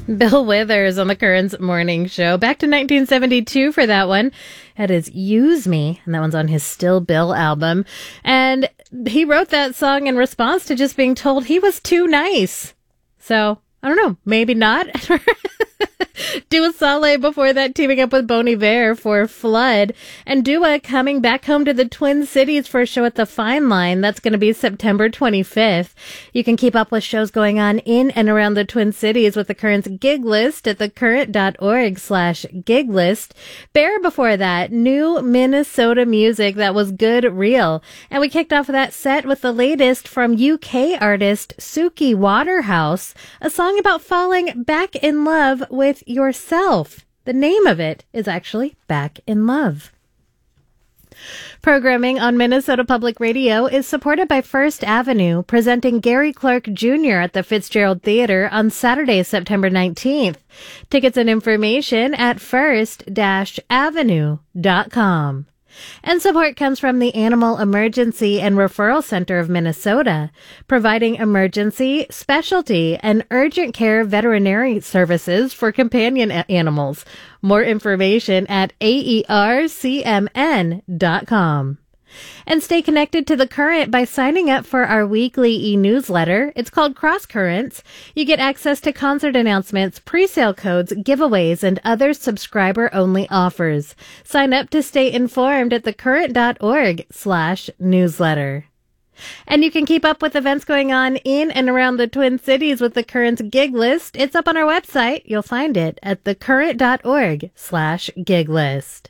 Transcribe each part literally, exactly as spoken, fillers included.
Bill Withers on the Currents Morning Show. Back to nineteen seventy-two for that one. That is Use Me, and that one's on his Still Bill album. And he wrote that song in response to just being told he was too nice. So, I don't know, maybe not. Dua Saleh before that teaming up with Bon Iver for Flood. And Dua coming back home to the Twin Cities for a show at the Fine Line. That's going to be September twenty-fifth. You can keep up with shows going on in and around the Twin Cities with the Current's gig list at thecurrent.org slash gig list. Bear before that, new Minnesota music that was good real. And we kicked off that set with the latest from U K artist Suki Waterhouse, a song about falling back in love with yourself. The name of it is actually Back in Love. Programming on Minnesota Public Radio is supported by First Avenue, presenting Gary Clark Junior at the Fitzgerald Theater on Saturday, September nineteenth. Tickets and information at first dash avenue dot com. And support comes from the Animal Emergency and Referral Center of Minnesota, providing emergency, specialty, and urgent care veterinary services for companion a- animals. More information at A E R C M N dot com. And stay connected to The Current by signing up for our weekly e-newsletter. It's called Cross Currents. You get access to concert announcements, pre-sale codes, giveaways, and other subscriber-only offers. Sign up to stay informed at thecurrent.org slash newsletter. And you can keep up with events going on in and around the Twin Cities with The Current's gig list. It's up on our website. You'll find it at thecurrent.org slash gig list.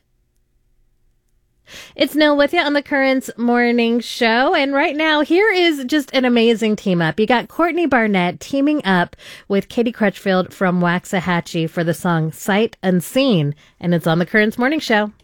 It's Nil with you on the Currents Morning Show, and right now here is just an amazing team up. You got Courtney Barnett teaming up with Katie Crutchfield from Waxahachie for the song Sight Unseen, and it's on the Currents Morning Show.